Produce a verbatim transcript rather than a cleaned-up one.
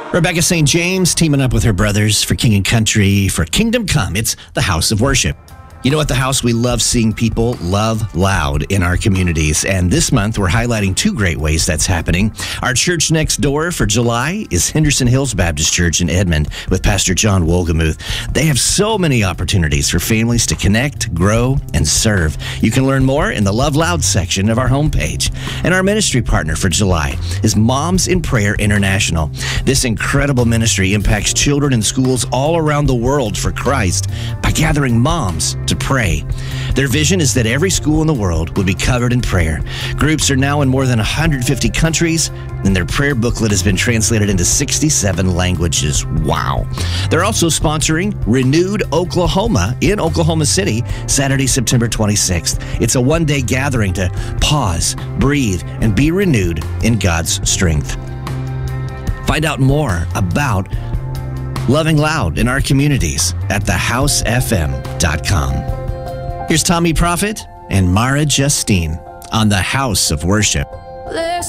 Rebecca Saint James teaming up with her brothers for King and Country for Kingdom Come. It's the House of Worship. You know, at the house, we love seeing people love loud in our communities. And this month, we're highlighting two great ways that's happening. Our church next door for July is Henderson Hills Baptist Church in Edmond with Pastor John Wolgemuth. They have so many opportunities for families to connect, grow, and serve. You can learn more in the Love Loud section of our homepage. And our ministry partner for July is Moms in Prayer International. This incredible ministry impacts children in schools all around the world for Christ by gathering moms to pray. Their vision is that every school in the world would be covered in prayer. Groups are now in more than one hundred fifty countries, and their prayer booklet has been translated into sixty-seven languages. Wow. They're also sponsoring Renewed Oklahoma in Oklahoma City, Saturday, September twenty-sixth. It's a one-day gathering to pause, breathe, and be renewed in God's strength. Find out more about Loving Loud in our communities at the house f m dot com. Here's Tommy Prophet and Mara Justine on the House of Worship.